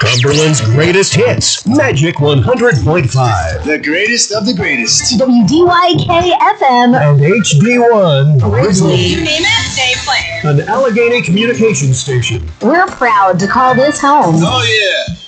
Cumberland's greatest hits, Magic 100.5. The greatest of the greatest. WDYK-FM. And HD1. Originally. You name it, they play it. An Allegheny communications station. We're proud to call this home. Oh, yeah.